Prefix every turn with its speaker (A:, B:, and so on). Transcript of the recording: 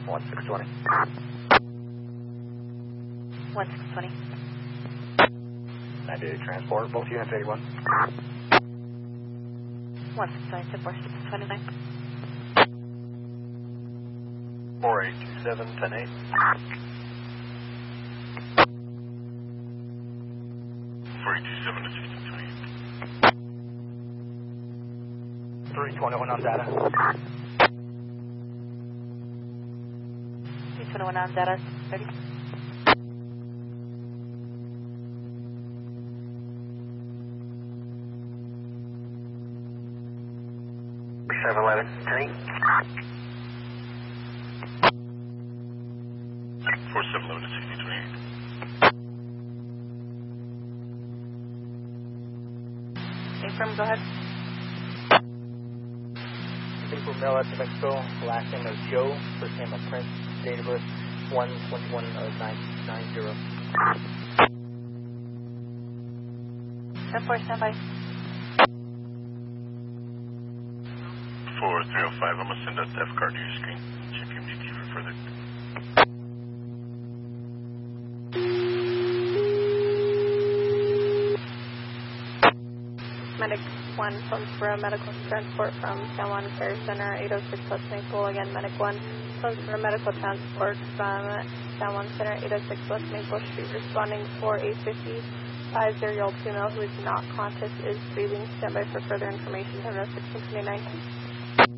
A: 1620.
B: 1620.
A: 98 transport, both units 81.
B: 1620 to 4629.
A: 4827, 108.
C: 4827 to 1628.
A: 321 on data.
B: 321 on data, 30.
A: 711, 10.
C: 4711 to 1628.
B: Affirm, go ahead.
A: For Mail out to Mexico, last name is Joe, first name of Prince, date of birth 1/21/990.
B: 10-4, stand by.
C: 4305, I'm going to send out the F card to your screen. Check your MDT for further.
D: Medic 1 phones for a medical transport from San Juan Care Center, 806 West Maple. Again, Medic 1 phones for a medical transport from San Juan Center, 806 West Maple Street, responding for a 55-year-old female who is not conscious, is breathing. Stand by for further information. 1629.